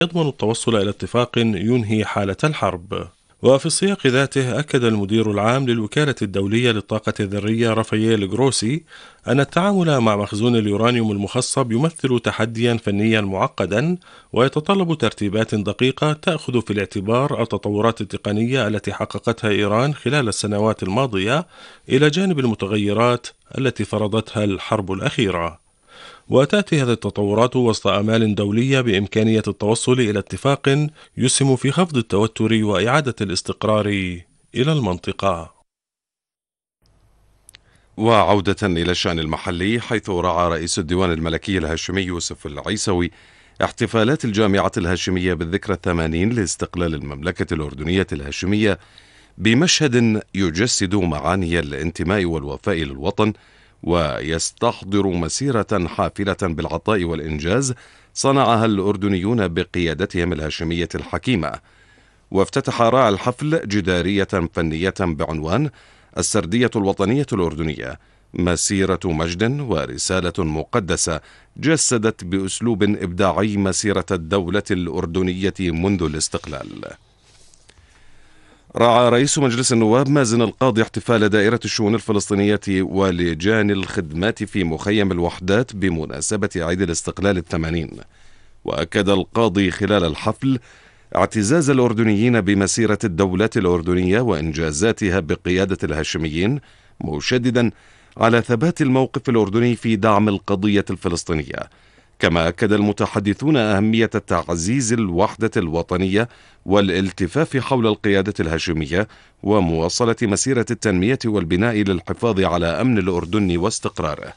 يضمن التوصل إلى اتفاق ينهي حالة الحرب. وفي السياق ذاته أكد المدير العام للوكالة الدولية للطاقة الذرية رافائيل جروسي أن التعامل مع مخزون اليورانيوم المخصب يمثل تحديا فنيا معقدا، ويتطلب ترتيبات دقيقة تأخذ في الاعتبار التطورات التقنية التي حققتها إيران خلال السنوات الماضية إلى جانب المتغيرات التي فرضتها الحرب الأخيرة. وتأتي هذه التطورات وسط آمال دولية بإمكانية التوصل إلى اتفاق يسهم في خفض التوتر وإعادة الاستقرار إلى المنطقة. وعودة إلى الشأن المحلي، حيث رعى رئيس الديوان الملكي الهاشمي يوسف العيسوي احتفالات الجامعة الهاشمية بالذكرى 80 لاستقلال المملكة الأردنية الهاشمية بمشهد يجسد معاني الانتماء والوفاء للوطن، ويستحضر مسيرة حافلة بالعطاء والإنجاز صنعها الأردنيون بقيادتهم الهاشمية الحكيمة. وافتتح راعي الحفل جدارية فنية بعنوان السردية الوطنية الأردنية، مسيرة مجد ورسالة مقدسة، جسدت بأسلوب إبداعي مسيرة الدولة الأردنية منذ الاستقلال. رعى رئيس مجلس النواب مازن القاضي احتفال دائرة الشؤون الفلسطينية ولجان الخدمات في مخيم الوحدات بمناسبة عيد الاستقلال 80. وأكد القاضي خلال الحفل اعتزاز الأردنيين بمسيرة الدولة الأردنية وإنجازاتها بقيادة الهاشميين، مشددا على ثبات الموقف الأردني في دعم القضية الفلسطينية. كما أكد المتحدثون أهمية تعزيز الوحدة الوطنية والالتفاف حول القيادة الهاشمية ومواصلة مسيرة التنمية والبناء للحفاظ على أمن الأردن واستقراره.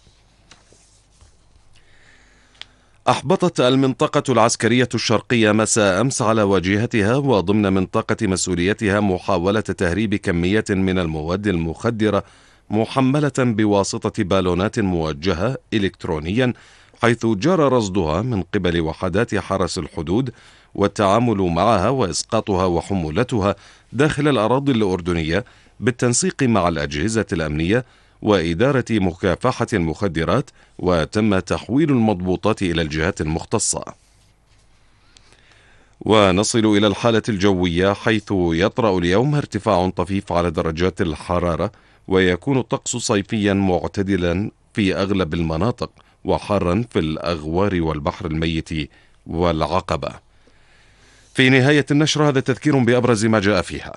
أحبطت المنطقة العسكرية الشرقية مساء أمس على واجهتها وضمن منطقة مسؤوليتها محاولة تهريب كمية من المواد المخدرة محملة بواسطة بالونات موجهة إلكترونيا، حيث جرى رصدها من قبل وحدات حرس الحدود والتعامل معها وإسقاطها وحمولتها داخل الأراضي الأردنية بالتنسيق مع الأجهزة الأمنية وإدارة مكافحة المخدرات، وتم تحويل المضبوطات إلى الجهات المختصة. ونصل إلى الحالة الجوية، حيث يطرأ اليوم ارتفاع طفيف على درجات الحرارة، ويكون الطقس صيفيا معتدلا في أغلب المناطق، وحارا في الأغوار والبحر الميت والعقبة. في نهاية النشر هذا تذكير بأبرز ما جاء فيها.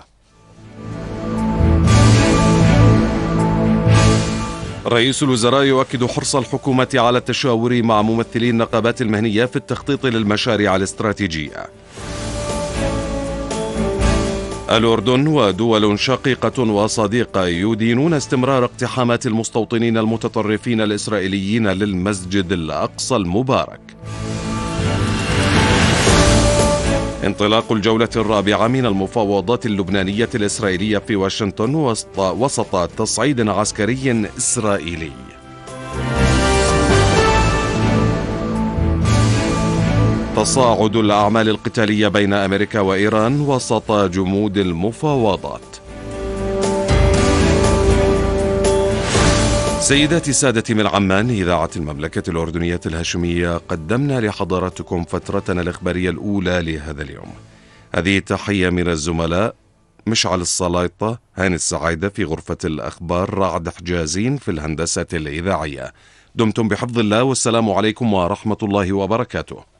رئيس الوزراء يؤكد حرص الحكومة على التشاور مع ممثلي النقابات المهنية في التخطيط للمشاريع الاستراتيجية. الأردن ودول شقيقة وصديقة يدينون استمرار اقتحامات المستوطنين المتطرفين الإسرائيليين للمسجد الأقصى المبارك. انطلاق الجولة الرابعة من المفاوضات اللبنانية الإسرائيلية في واشنطن وسط تصعيد عسكري إسرائيلي. تصاعد الأعمال القتالية بين أمريكا وإيران وسط جمود المفاوضات. سيداتي سادتي من عمان، إذاعة المملكة الأردنية الهاشمية، قدمنا لحضراتكم فترتنا الإخبارية الأولى لهذا اليوم. هذه التحية من الزملاء مشعل السلايطة، هاني السعيدة في غرفة الأخبار، رعد حجازين في الهندسة الإذاعية. دمتم بحفظ الله، والسلام عليكم ورحمة الله وبركاته.